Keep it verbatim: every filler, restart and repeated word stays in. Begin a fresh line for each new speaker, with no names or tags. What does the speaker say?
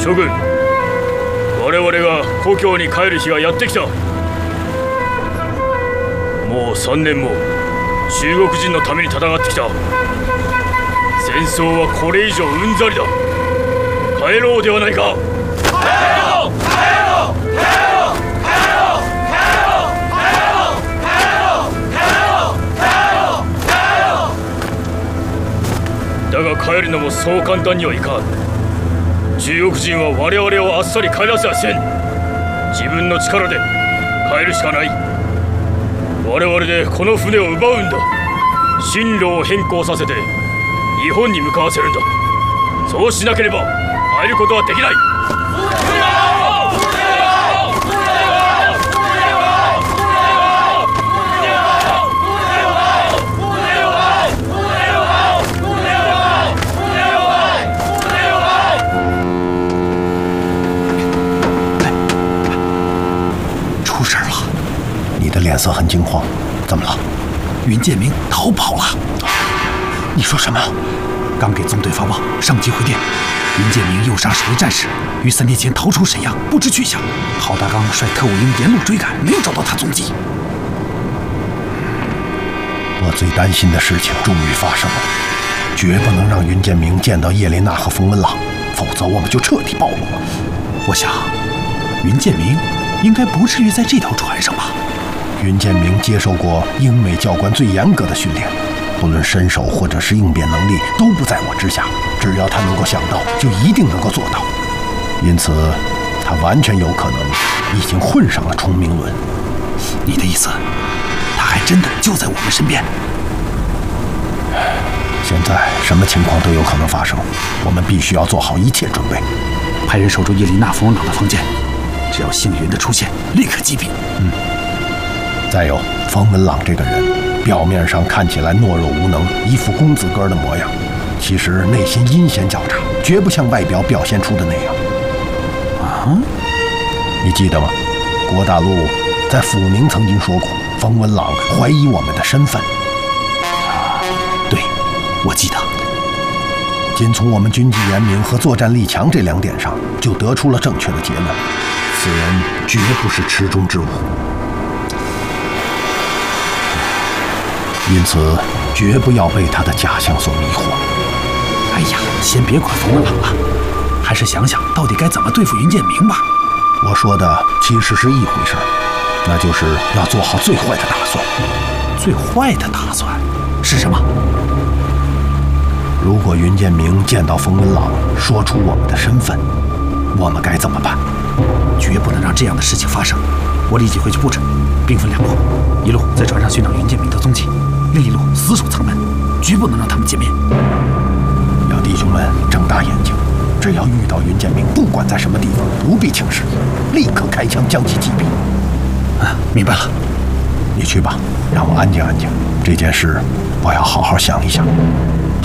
諸軍、我々が故郷に帰る日がやってきた。もうさんねんも中国人のために戦ってきた。戦争はこれ以上うんざりだ。帰ろうではないか。帰ろう帰ろう帰ろう帰ろう帰ろう帰ろう帰ろう帰ろう帰ろう帰ろう。だが帰るのもそう簡単にはいかん。中国人は我々をあっさり帰らせはせん。自分の力で帰るしかない。我々でこの船を奪うんだ。進路を変更させて日本に向かわせるんだ。そうしなければ帰ることはできない。
出事了！你的脸色很惊慌，怎么了？云建明逃跑了！你说什么？刚给纵队发报，上级回电，云建明诱杀守卫战士，于三天前逃出沈阳，不知去向。郝大刚率特务营沿路追赶，没有找到他踪迹。我最担心的事情终于发生了，绝不能让云建明见到叶琳娜和冯文朗，否则我们就彻底暴露了。我想，云建明应该不至于在这条船上吧？云建明接受过英美教官最严格的训练。不论身手或者是应变能力都不在我之下，只要他能够想到，就一定能够做到。因此，他完全有可能已经混上了崇明轮。你的意思，他还真的就在我们身边？现在什么情况都有可能发生，我们必须要做好一切准备。派人守住叶琳娜、冯文朗的房间，只要幸运的出现，立刻击毙。嗯。再有，冯文朗这个人。表面上看起来懦弱无能，一副公子哥的模样，其实内心阴险狡诈，绝不像外表表现出的那样。啊，你记得吗？郭大陆在抚宁曾经说过，冯文朗怀疑我们的身份。啊，对，我记得。仅从我们军纪严明和作战力强这两点上，就得出了正确的结论：此人绝不是池中之物。因此，绝不要被他的假象所迷惑。哎呀，先别管冯文朗了，还是想想到底该怎么对付云建明吧。我说的其实是一回事，那就是要做好最坏的打算。最坏的打算是什么？如果云建明见到冯文朗，说出我们的身份，我们该怎么办？绝不能让这样的事情发生。我立即回去布置，兵分两路，一路在船上寻找云建明的踪迹。另一路死守舱门，绝不能让他们见面。要弟兄们睁大眼睛，只要遇到云建明，不管在什么地方，不必轻视，立刻开枪将其击毙。啊，明白了。你去吧，让我安静安静。这件事我要好好想一想。